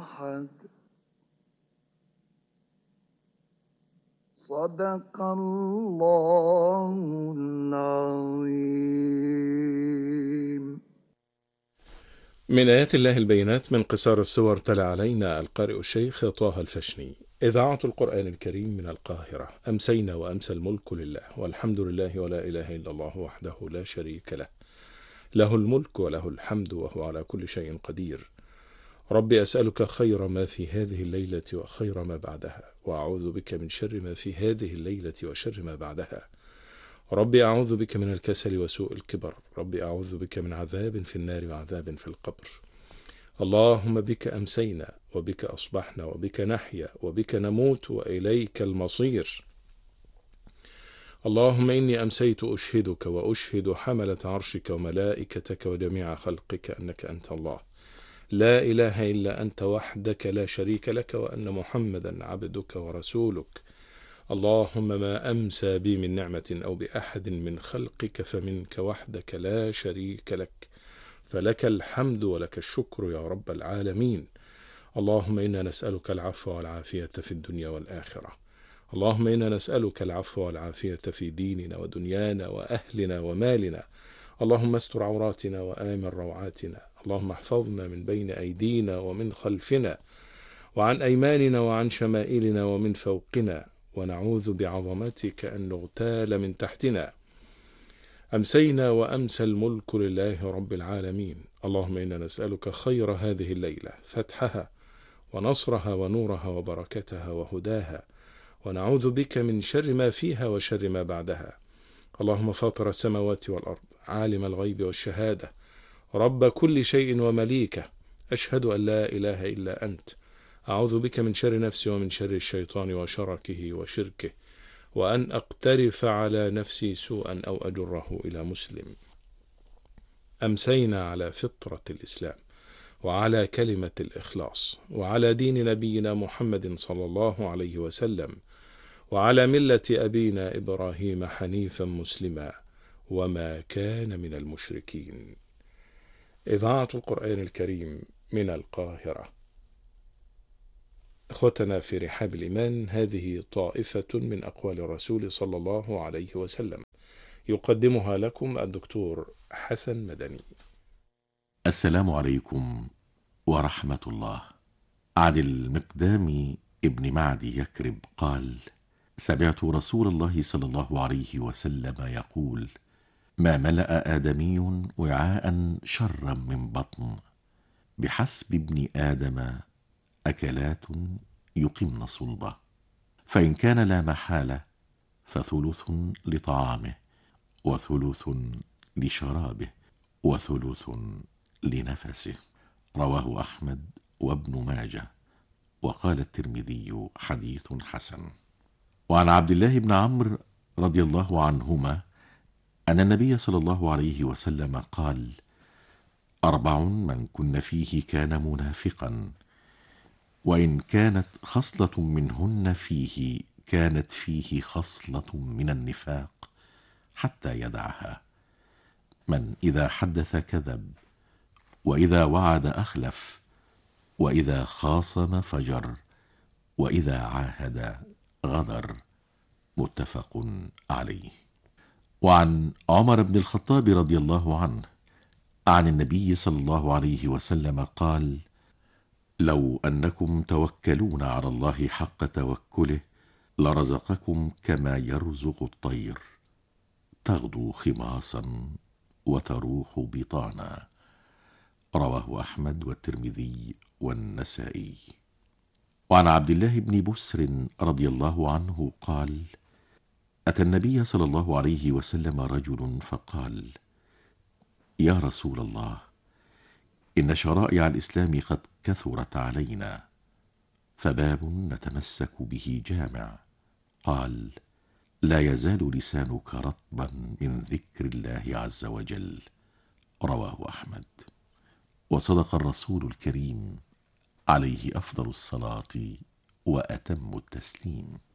أحد. صدق الله العظيم. من آيات الله البينات من قصار السور تلا علينا القارئ الشيخ طه الفشني. إذاعة القرآن الكريم من القاهرة. أمسينا وأمسى الملك لله، والحمد لله، ولا إله إلا الله وحده لا شريك له، له الملك وله الحمد وهو على كل شيء قدير. ربي أسألك خير ما في هذه الليلة وخير ما بعدها، وأعوذ بك من شر ما في هذه الليلة وشر ما بعدها. ربي أعوذ بك من الكسل وسوء الكبر. ربي أعوذ بك من عذاب في النار وعذاب في القبر. اللهم بك أمسينا وبك أصبحنا وبك نحيا وبك نموت وإليك المصير. اللهم إني أمسيت أشهدك وأشهد حملة عرشك وملائكتك وجميع خلقك أنك أنت الله، لا إله إلا أنت وحدك لا شريك لك، وأن محمدا عبدك ورسولك. اللهم ما أمسى بي من نعمة أو بأحد من خلقك فمنك وحدك لا شريك لك، فلك الحمد ولك الشكر يا رب العالمين. اللهم إنا نسألك العفو والعافية في الدنيا والآخرة. اللهم إنا نسألك العفو والعافية في ديننا ودنيانا وأهلنا ومالنا. اللهم استر عوراتنا وآمن روعاتنا. اللهم احفظنا من بين أيدينا ومن خلفنا وعن أيماننا وعن شمائلنا ومن فوقنا، ونعوذ بعظمتك أن نغتال من تحتنا. أمسينا وأمسى الملك لله رب العالمين. اللهم إنا نسألك خير هذه الليلة، فتحها ونصرها ونورها وبركتها وهداها، ونعوذ بك من شر ما فيها وشر ما بعدها. اللهم فاطر السماوات والأرض، عالم الغيب والشهادة، رب كل شيء ومليكه، أشهد أن لا إله إلا أنت. أعوذ بك من شر نفسي ومن شر الشيطان وشركه وشركه، وأن أقترف على نفسي سوءا أو أجره إلى مسلم. أمسينا على فطرة الإسلام، وعلى كلمة الإخلاص، وعلى دين نبينا محمد صلى الله عليه وسلم، وعلى ملة أبينا إبراهيم حنيفا مسلما، وما كان من المشركين. إذاعة القرآن الكريم من القاهرة. إخوتنا في رحاب الإيمان، هذه طائفة من أقوال الرسول صلى الله عليه وسلم، يقدمها لكم الدكتور حسن مدني. السلام عليكم ورحمة الله. عن المقدام ابن معدي يكرب قال: سمعت رسول الله صلى الله عليه وسلم يقول: ما ملأ آدمي وعاء شرا من بطن، بحسب ابن آدم أكلات يقمن صلبه، فإن كان لا محالة فثلث لطعامه، وثلث لشرابه، وثلث لنفسه. رواه أحمد وابن ماجه، وقال الترمذي: حديث حسن. وعن عبد الله بن عمرو رضي الله عنهما أن النبي صلى الله عليه وسلم قال: 4 من كن فيه كان منافقا، وإن كانت خصلة منهن فيه كانت فيه خصلة من النفاق حتى يدعها: من إذا حدث كذب، وإذا وعد أخلف، وإذا خاصم فجر، وإذا عاهد غدر. متفق عليه. وعن عمر بن الخطاب رضي الله عنه عن النبي صلى الله عليه وسلم قال: لو أنكم توكلون على الله حق توكله لرزقكم كما يرزق الطير، تغدو خماصا وتروح بطانا. رواه أحمد والترمذي والنسائي. وعن عبد الله بن بسر رضي الله عنه قال: أتى النبي صلى الله عليه وسلم رجل فقال: يا رسول الله، إن شرائع الإسلام قد كثرت علينا، فباب نتمسك به جامع. قال: لا يزال لسانك رطبا من ذكر الله عز وجل. رواه أحمد. وصدق الرسول الكريم عليه أفضل الصلاة وأتم التسليم.